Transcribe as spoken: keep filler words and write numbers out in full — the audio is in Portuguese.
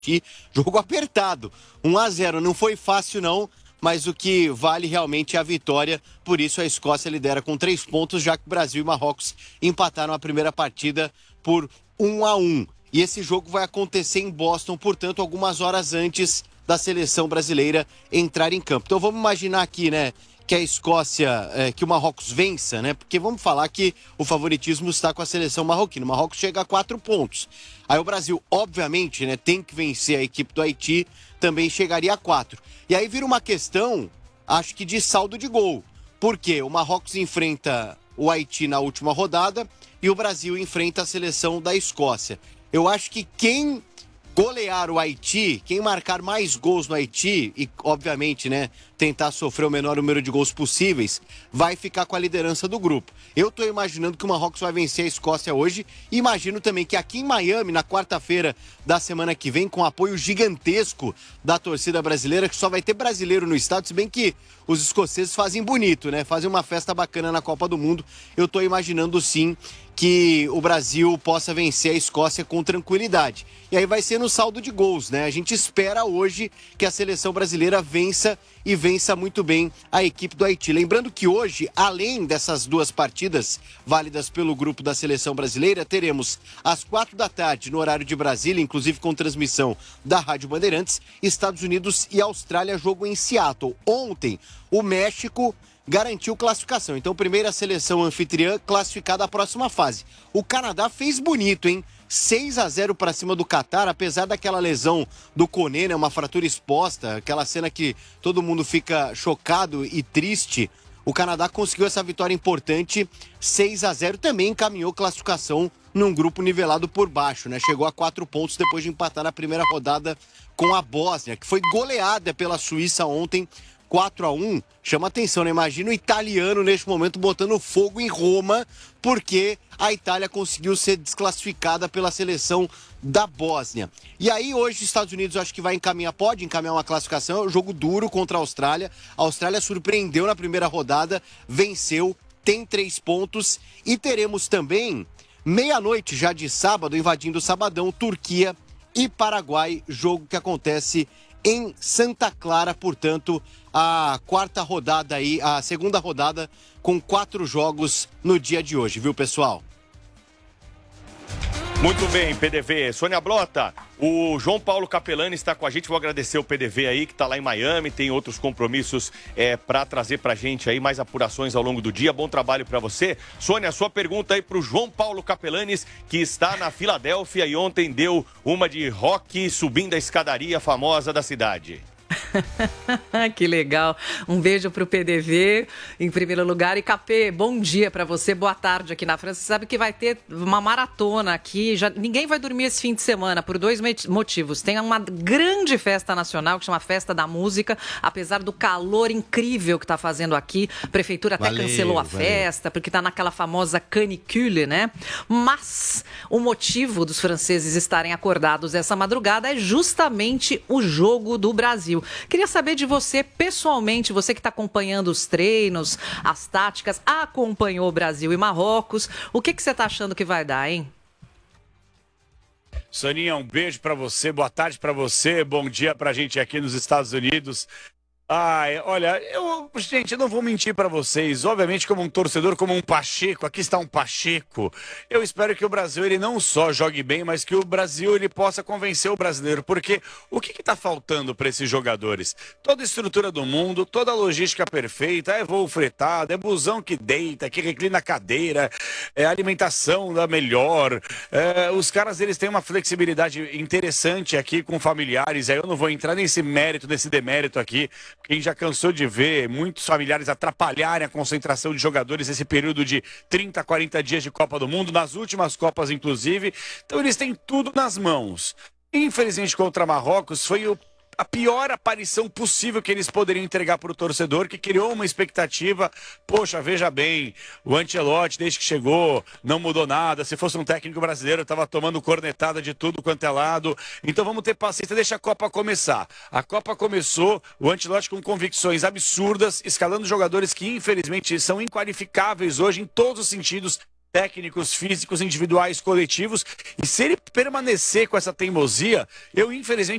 Haiti, jogo apertado. um a zero, não foi fácil não, mas o que vale realmente é a vitória. Por isso a Escócia lidera com três pontos, já que Brasil e Marrocos empataram a primeira partida por um a um. E esse jogo vai acontecer em Boston, portanto, algumas horas antes da seleção brasileira entrar em campo. Então vamos imaginar aqui, né, que a Escócia, é, que o Marrocos vença, né? Porque vamos falar que o favoritismo está com a seleção marroquina. O Marrocos chega a quatro pontos. Aí o Brasil, obviamente, né, tem que vencer a equipe do Haiti, também chegaria a quatro. E aí vira uma questão, acho que de saldo de gol. Porque o Marrocos enfrenta o Haiti na última rodada e o Brasil enfrenta a seleção da Escócia. Eu acho que quem golear o Haiti, quem marcar mais gols no Haiti e, obviamente, né, tentar sofrer o menor número de gols possíveis, vai ficar com a liderança do grupo. Eu tô imaginando que o Marrocos vai vencer a Escócia hoje e imagino também que aqui em Miami, na quarta-feira da semana que vem, com apoio gigantesco da torcida brasileira, que só vai ter brasileiro no estádio, se bem que os escoceses fazem bonito, né, fazem uma festa bacana na Copa do Mundo. Eu tô imaginando, sim, que o Brasil possa vencer a Escócia com tranquilidade. E aí vai ser no saldo de gols, né? A gente espera hoje que a seleção brasileira vença e vença muito bem a equipe do Haiti. Lembrando que hoje, além dessas duas partidas válidas pelo grupo da seleção brasileira, teremos às quatro da tarde, no horário de Brasília, inclusive com transmissão da Rádio Bandeirantes, Estados Unidos e Austrália, jogo em Seattle. Ontem, o México garantiu classificação. Então, primeira seleção anfitriã classificada à próxima fase. O Canadá fez bonito, hein? seis a zero para cima do Catar, apesar daquela lesão do Koné, né? Uma fratura exposta, aquela cena que todo mundo fica chocado e triste. O Canadá conseguiu essa vitória importante, seis a zero, também encaminhou classificação num grupo nivelado por baixo, né? Chegou a quatro pontos depois de empatar na primeira rodada com a Bósnia, que foi goleada pela Suíça ontem, quatro a um, chama atenção, né? Imagina o italiano neste momento botando fogo em Roma, porque a Itália conseguiu ser desclassificada pela seleção da Bósnia. E aí hoje os Estados Unidos acho que vai encaminhar, pode encaminhar uma classificação, é um jogo duro contra a Austrália. A Austrália surpreendeu na primeira rodada, venceu, tem três pontos e teremos também meia-noite já de sábado, invadindo o sabadão, Turquia e Paraguai, jogo que acontece em Santa Clara, portanto, a quarta rodada aí, a segunda rodada com quatro jogos no dia de hoje, viu, pessoal? Muito bem, P D V. Sônia Blota, o João Paulo Capelani está com a gente. Vou agradecer o P D V aí, que está lá em Miami, tem outros compromissos é, para trazer para a gente aí mais apurações ao longo do dia. Bom trabalho para você. Sônia, sua pergunta aí para o João Paulo Capelanes, que está na Filadélfia e ontem deu uma de rock subindo a escadaria famosa da cidade. Que legal. Um beijo pro P D V em primeiro lugar. E Capê, bom dia para você, boa tarde aqui na França. Você sabe que vai ter uma maratona aqui. Já, ninguém vai dormir esse fim de semana por dois motivos. Tem uma grande festa nacional que chama Festa da Música, apesar do calor incrível que tá fazendo aqui. A prefeitura até valeu, cancelou a valeu. festa, porque tá naquela famosa canicule, né? Mas o motivo dos franceses estarem acordados essa madrugada é justamente o jogo do Brasil. Queria saber de você, pessoalmente, você que está acompanhando os treinos, as táticas, acompanhou Brasil e Marrocos. O que, que você está achando que vai dar, hein? Soninha, um beijo para você, boa tarde para você, bom dia para a gente aqui nos Estados Unidos. Ai, olha, eu, gente, eu não vou mentir para vocês. Obviamente, como um torcedor, como um Pacheco, aqui está um Pacheco. Eu espero que o Brasil ele não só jogue bem, mas que o Brasil ele possa convencer o brasileiro. Porque o que está faltando para esses jogadores? Toda a estrutura do mundo, toda a logística perfeita, é voo fretado, é busão que deita, que reclina a cadeira, é alimentação da melhor. É, os caras eles têm uma flexibilidade interessante aqui com familiares. Aí eu não vou entrar nesse mérito, nesse demérito aqui. Quem já cansou de ver muitos familiares atrapalharem a concentração de jogadores nesse período de trinta, quarenta dias de Copa do Mundo, nas últimas Copas inclusive. Então eles têm tudo nas mãos. Infelizmente contra Marrocos foi o a pior aparição possível que eles poderiam entregar para o torcedor, que criou uma expectativa. Poxa, veja bem, o Ancelotti, desde que chegou, não mudou nada. Se fosse um técnico brasileiro, estava tomando cornetada de tudo quanto é lado. Então vamos ter paciência, deixa a Copa começar. A Copa começou, o Ancelotti com convicções absurdas, escalando jogadores que infelizmente são inqualificáveis hoje em todos os sentidos. técnicos, físicos, individuais, coletivos. E se ele permanecer com essa teimosia, eu infelizmente